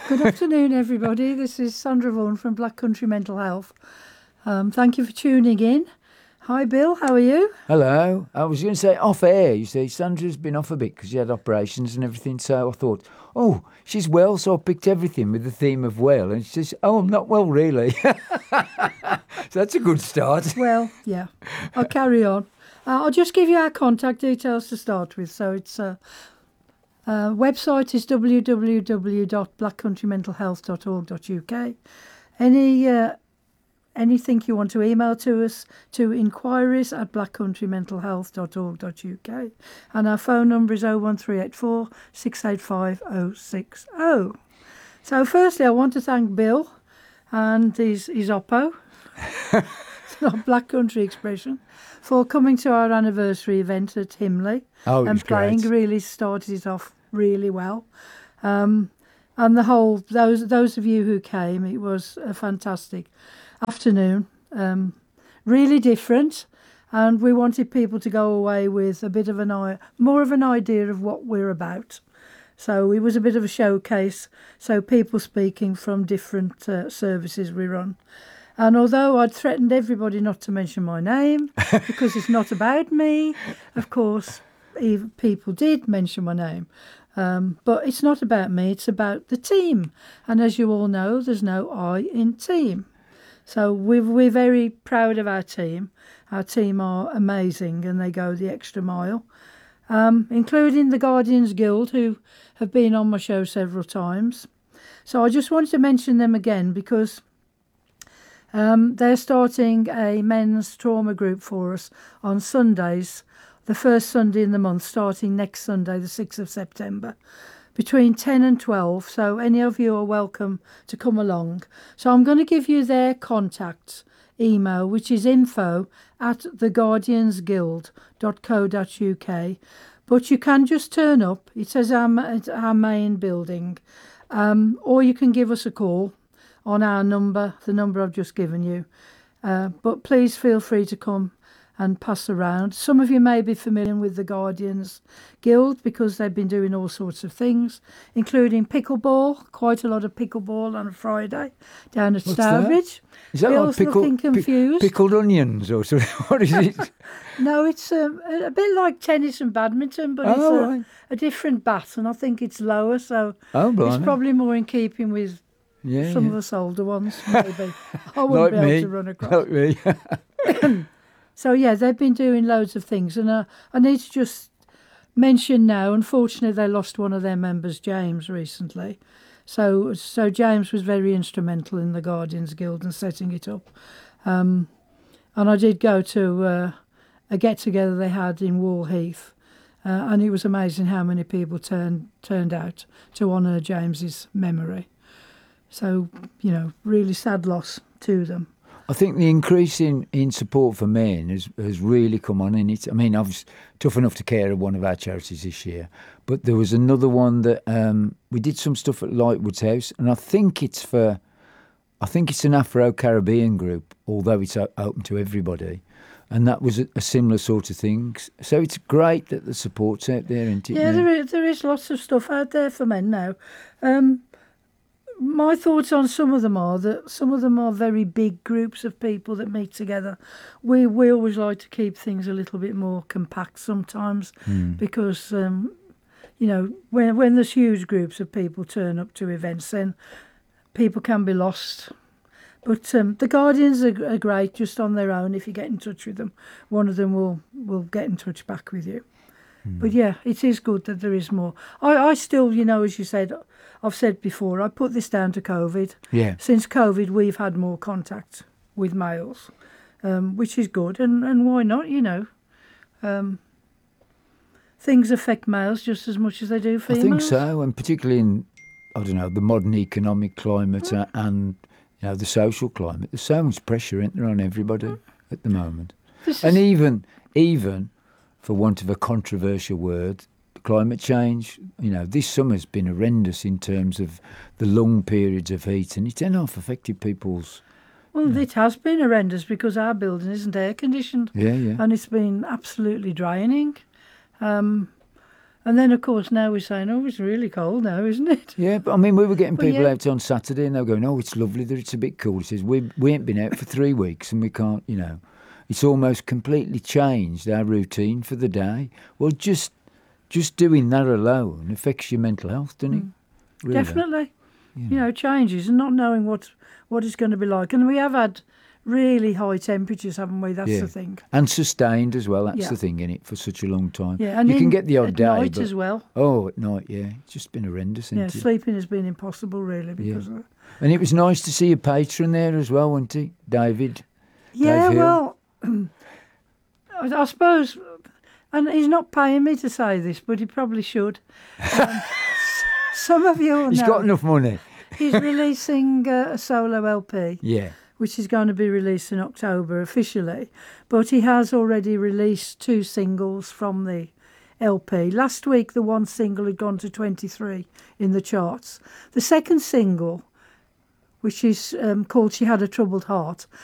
Good afternoon, everybody. This is Sandra Vaughan from Black Country Mental Health. Thank you for tuning in. Hi, Bill. How are you? Hello. I was going to say off air, you see, Sandra's been off a bit because she had operations and everything. So I thought, oh, she's well. So I picked everything with the theme of well. And she says, oh, I'm not well, really. So that's a good start. Well, yeah. I'll carry on. I'll just give you our contact details to start with. So it's website is www.blackcountrymentalhealth.org.uk. Anything you want to email to us to inquiries@blackcountrymentalhealth.org.uk, and our phone number is 01384 685 060. So firstly, I want to thank Bill and his Oppo, it's not Black Country expression, for coming to our anniversary event at Himley and playing. Great. Really started it off really well. And the whole, those of you who came, it was a fantastic afternoon, really different, and we wanted people to go away with a bit of more of an idea of what we're about. So it was a bit of a showcase, so people speaking from different services we run. And although I'd threatened everybody not to mention my name because it's not about me, of course, people did mention my name. But it's not about me, it's about the team. And as you all know, there's no I in team. So we're very proud of our team. Our team are amazing and they go the extra mile, including the Guardians Guild, who have been on my show several times. So I just wanted to mention them again because they're starting a men's trauma group for us on Sundays, the first Sunday in the month, starting next Sunday, the 6th of September. Between 10 and 12, so any of you are welcome to come along. So I'm going to give you their contact email, which is info@theguardiansguild.co.uk. But you can just turn up. It says our main building. Or you can give us a call on our number, the number I've just given you. But please feel free to come and pass around. Some of you may be familiar with the Guardians Guild because they've been doing all sorts of things, including pickleball, quite a lot of pickleball on a Friday down at Stourbridge. Is that Bill's like looking confused. pickled onions or something? What is it? No, it's a bit like tennis and badminton, but it's a different bat, and I think it's lower, so it's probably more in keeping with some of us older ones, maybe. I wouldn't be able to run across. Like me. So, yeah, they've been doing loads of things. And I need to just mention now, unfortunately, they lost one of their members, James, recently. So James was very instrumental in the Guardians Guild and setting it up. And I did go to a get-together they had in Wall Heath. And it was amazing how many people turned out to honour James's memory. So, really sad loss to them. I think the increase in support for men has really come on in it. I mean, I was tough enough to care of one of our charities this year, but there was another one that we did some stuff at Lightwood's house, and I think it's an Afro-Caribbean group, although it's open to everybody, and that was a similar sort of thing. So it's great that the support's out there, isn't it? Yeah, there is lots of stuff out there for men now. My thoughts on some of them are that some of them are very big groups of people that meet together. We always like to keep things a little bit more compact sometimes because, when there's huge groups of people turn up to events, then people can be lost. But the Guardians are great just on their own. If you get in touch with them, one of them will get in touch back with you. But yeah, it is good that there is more. I still, as you said, I've said before, I put this down to COVID. Yeah. Since COVID, we've had more contact with males, which is good. And why not, things affect males just as much as they do females. I think so, and particularly in, the modern economic climate and, the social climate. There's so much pressure, isn't there, on everybody at the moment. And even, for want of a controversial word, climate change, this summer's been horrendous in terms of the long periods of heat, and it's enough affected people's... Well, it has been horrendous because our building isn't air conditioned. Yeah. And it's been absolutely draining. And then, of course, now we're saying, oh, it's really cold now, isn't it? Yeah, but I mean, we were getting But people yeah. out on Saturday and they were going, oh, it's lovely that it's a bit cool. He says, we ain't been out for 3 weeks and we can't, you know, it's almost completely changed our routine for the day. Well, just doing that alone affects your mental health, doesn't it? Really. Definitely. You know, changes and not knowing what it's going to be like. And we have had really high temperatures, haven't we? That's the thing. And sustained as well. That's Yeah. the thing, innit, for such a long time. Yeah, and you can get the odd at day. night but, as well. Oh, at night, yeah. It's just been horrendous, Yeah, isn't it? sleeping has been impossible, really, because of And it was nice to see a patron there as well, wasn't he? David. Yeah, Dave Hill. well, I suppose, and he's not paying me to say this, but he probably should. Some of you will He's know got enough money. he's releasing a solo LP, Yeah. which is going to be released in October officially. But he has already released 2 singles from the LP. Last week, the one single had gone to 23 in the charts. The second single, which is called She Had a Troubled Heart,